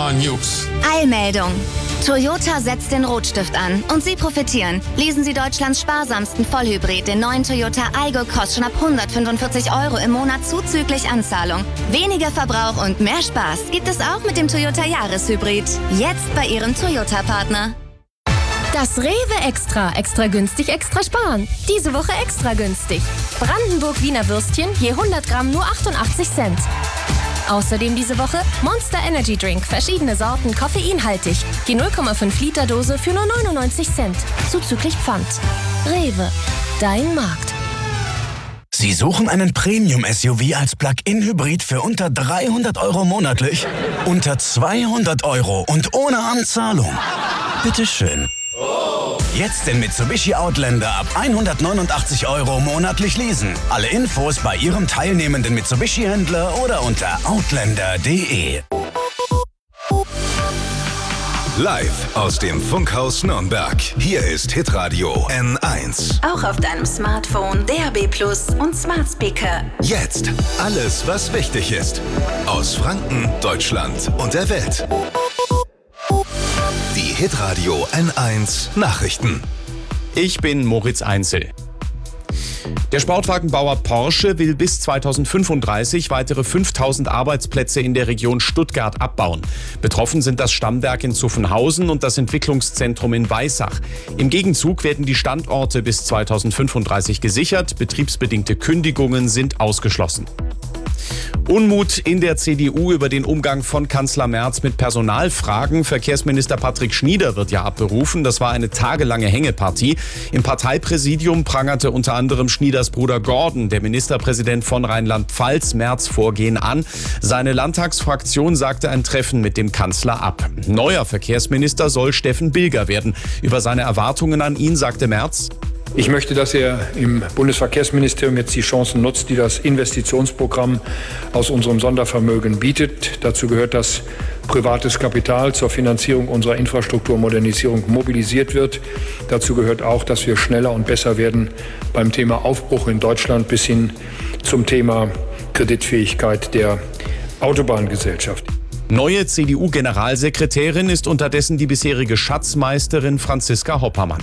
Toyota News. Eilmeldung. Toyota setzt den Rotstift an und Sie profitieren. Lesen Sie Deutschlands sparsamsten Vollhybrid, den neuen Toyota Aygo Cross, schon ab 145 € im Monat zuzüglich Anzahlung. Weniger Verbrauch und mehr Spaß gibt es auch mit dem Toyota Jahreshybrid. Jetzt bei Ihrem Toyota-Partner. Das Rewe Extra. Extra günstig, extra sparen. Diese Woche extra günstig. Brandenburg Wiener Würstchen, je 100 Gramm nur 88 Cent. Außerdem diese Woche Monster Energy Drink, verschiedene Sorten, koffeinhaltig. Die 0,5 Liter Dose für nur 99 Cent, zuzüglich Pfand. Rewe, dein Markt. Sie suchen einen Premium-SUV als Plug-in-Hybrid für unter 300 € monatlich? Unter 200 € und ohne Anzahlung? Bitteschön. Jetzt den Mitsubishi Outlander ab 189 € monatlich leasen. Alle Infos bei Ihrem teilnehmenden Mitsubishi-Händler oder unter outlander.de. Live aus dem Funkhaus Nürnberg. Hier ist Hitradio N1. Auch auf deinem Smartphone, DAB+ und Smart Speaker. Jetzt alles, was wichtig ist. Aus Franken, Deutschland und der Welt. Die Hitradio N1 Nachrichten. Ich bin Moritz Einzel. Der Sportwagenbauer Porsche will bis 2035 weitere 5.000 Arbeitsplätze in der Region Stuttgart abbauen. Betroffen sind das Stammwerk in Zuffenhausen und das Entwicklungszentrum in Weissach. Im Gegenzug werden die Standorte bis 2035 gesichert. Betriebsbedingte Kündigungen sind ausgeschlossen. Unmut in der CDU über den Umgang von Kanzler Merz mit Personalfragen. Verkehrsminister Patrick Schnieder wird ja abberufen. Das war eine tagelange Hängepartie. Im Parteipräsidium prangerte unter anderem Schnieders Bruder Gordon, der Ministerpräsident von Rheinland-Pfalz, Merz Vorgehen an. Seine Landtagsfraktion sagte ein Treffen mit dem Kanzler ab. Neuer Verkehrsminister soll Steffen Bilger werden. Über seine Erwartungen an ihn sagte Merz: Ich möchte, dass er im Bundesverkehrsministerium jetzt die Chancen nutzt, die das Investitionsprogramm aus unserem Sondervermögen bietet. Dazu gehört, dass privates Kapital zur Finanzierung unserer Infrastrukturmodernisierung mobilisiert wird. Dazu gehört auch, dass wir schneller und besser werden beim Thema Aufbruch in Deutschland bis hin zum Thema Kreditfähigkeit der Autobahngesellschaft. Neue CDU-Generalsekretärin ist unterdessen die bisherige Schatzmeisterin Franziska Hoppermann.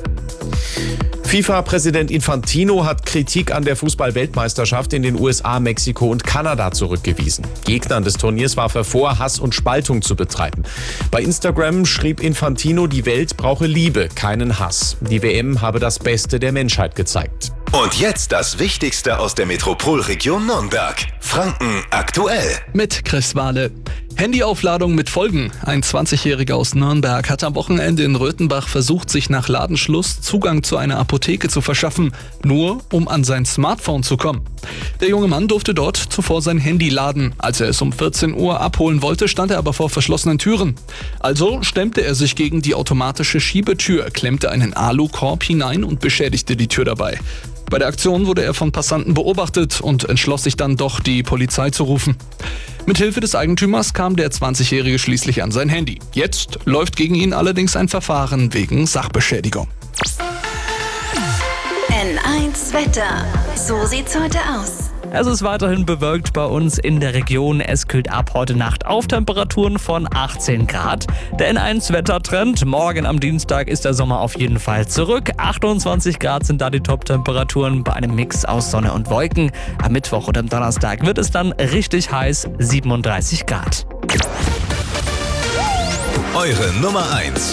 FIFA-Präsident Infantino hat Kritik an der Fußball-Weltmeisterschaft in den USA, Mexiko und Kanada zurückgewiesen. Gegnern des Turniers warf er vor, Hass und Spaltung zu betreiben. Bei Instagram schrieb Infantino, die Welt brauche Liebe, keinen Hass. Die WM habe das Beste der Menschheit gezeigt. Und jetzt das Wichtigste aus der Metropolregion Nürnberg. Franken aktuell. Mit Chris Wahle. Handyaufladung mit Folgen. Ein 20-Jähriger aus Nürnberg hat am Wochenende in Röthenbach versucht, sich nach Ladenschluss Zugang zu einer Apotheke zu verschaffen, nur um an sein Smartphone zu kommen. Der junge Mann durfte dort zuvor sein Handy laden. Als er es um 14 Uhr abholen wollte, stand er aber vor verschlossenen Türen. Also stemmte er sich gegen die automatische Schiebetür, klemmte einen Alukorb hinein und beschädigte die Tür dabei. Bei der Aktion wurde er von Passanten beobachtet und entschloss sich dann doch, die Polizei zu rufen. Mithilfe des Eigentümers kam der 20-Jährige schließlich an sein Handy. Jetzt läuft gegen ihn allerdings ein Verfahren wegen Sachbeschädigung. N1 Wetter. So sieht's heute aus. Es ist weiterhin bewölkt bei uns in der Region. Es kühlt ab heute Nacht auf Temperaturen von 18 Grad. Der N1-Wettertrend. Morgen am Dienstag ist der Sommer auf jeden Fall zurück. 28 Grad sind da die Top-Temperaturen bei einem Mix aus Sonne und Wolken. Am Mittwoch und am Donnerstag wird es dann richtig heiß, 37 Grad. Eure Nummer 1